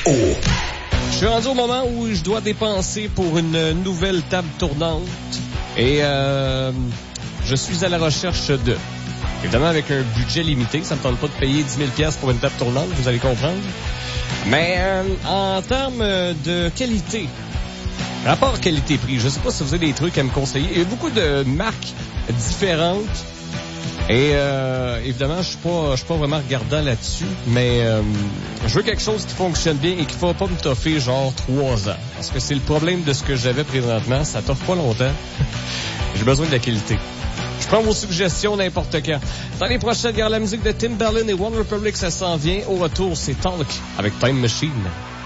Je suis rendu au moment où je dois dépenser pour une nouvelle table tournante et je suis à la recherche de... Évidemment, avec un budget limité, ça ne me tente pas de payer 10 000 $ pour une table tournante, vous allez comprendre. Mais en termes de qualité, rapport qualité-prix, je ne sais pas si vous avez des trucs à me conseiller. Il y a beaucoup de marques différentes. Et évidemment, je suis pas vraiment regardant là-dessus, mais je veux quelque chose qui fonctionne bien et qui ne va pas me toffer genre 3 ans. Parce que c'est le problème de ce que j'avais présentement, ça toffe pas longtemps. J'ai besoin de la qualité. Je prends vos suggestions n'importe quand. Dans les prochaines, il y a la musique de Timbaland et One Republic, ça s'en vient. Au retour, c'est Talk avec Time Machine.